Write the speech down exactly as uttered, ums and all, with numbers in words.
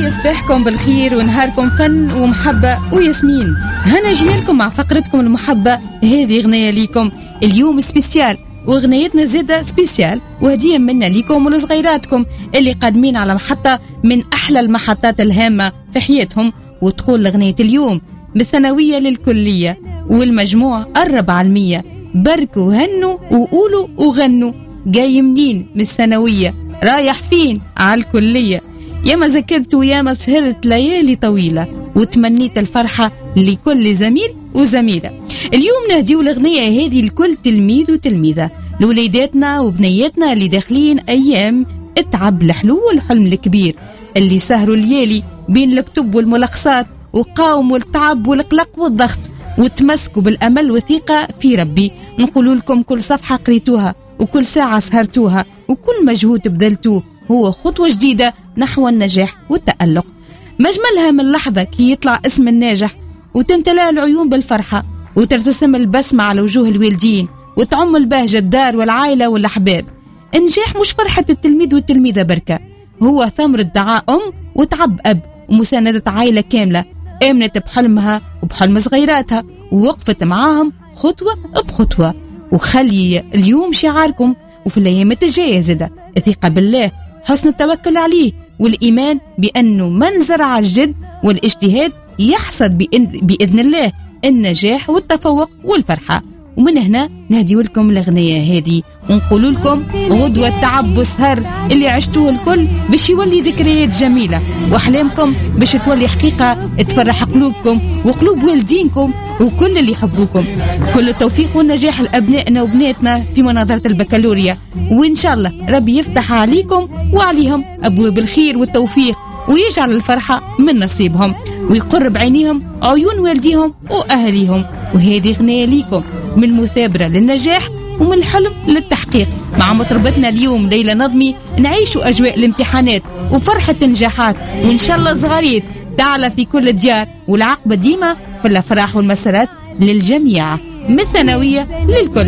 يصبحكم بالخير ونهاركم فن ومحبة وياسمين. هنا جينالكم مع فقرتكم المحبة. هذه غنية ليكم اليوم سبيسيال، وغنيتنا زادة سبيسيال وهدية منا ليكم ولصغيراتكم اللي قادمين على محطة من أحلى المحطات الهامة في حياتهم. وتقول لغنية اليوم بالثانوية للكلية والمجموع قرب على المية، بركوا هنوا وقولوا وغنوا، جاي منين من الثانوية رايح فين على الكلية، ياما ذكرت وياما سهرت ليالي طويلة وتمنيت الفرحة لكل زميل وزميلة. اليوم نهديو الأغنية هذه لكل تلميذ وتلميذة، لوليداتنا وبنياتنا اللي داخلين أيام اتعب الحلو والحلم الكبير، اللي سهروا الليالي بين الكتب والملخصات وقاوموا التعب والقلق والضغط وتمسكوا بالأمل وثيقة في ربي. نقول لكم كل صفحة قريتوها وكل ساعة سهرتوها وكل مجهود بذلتوه هو خطوة جديدة نحو النجاح والتألق. مجملها من لحظة كي يطلع اسم الناجح وتمتلأ العيون بالفرحة وترتسم البسمة على وجوه الوالدين وتعم البهجة الدار والعائلة والأحباب. النجاح مش فرحة التلميذ والتلميذة بركة، هو ثمرة دعاء أم وتعب أب ومساندة عائلة كاملة آمنت بحلمها وبحلم صغيراتها ووقفت معاهم خطوة بخطوة. وخلي اليوم شعاركم وفي الأيام الجاية زادة الثقة بالله، حسن التوكل عليه، والإيمان بأنه من زرع الجد والاجتهاد يحصد بإذن, بإذن الله النجاح والتفوق والفرحة. ومن هنا نهدي لكم الأغنية هذه ونقول لكم غدوة تعب وسهر اللي عشتوه الكل باش يولي ذكريات جميلة، وأحلامكم باش تولي حقيقة تفرح قلوبكم وقلوب والدينكم وكل اللي يحبوكم. كل التوفيق والنجاح لأبنائنا وبناتنا في مناظرة البكالوريا، وإن شاء الله ربي يفتح عليكم وعليهم أبواب الخير والتوفيق ويجعل الفرحة من نصيبهم ويقرب عينيهم عيون والديهم وأهليهم. وهذه غنية ليكم من مثابرة للنجاح ومن الحلم للتحقيق. مع مطربتنا اليوم ليلى نظمي نعيشوا أجواء الامتحانات وفرحة النجاحات، وإن شاء الله صغاريت تعلى في كل الديار والعقبة ديما في الأفراح والمسارات للجميع من الثانوية للكل.